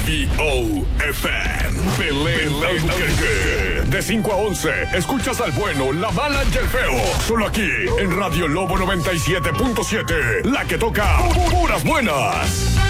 WBO-FM. Belén Albuquerque. De 5 a 11, escuchas al bueno, la mala y el feo. Solo aquí, en Radio Lobo 97.7. La que toca puras buenas.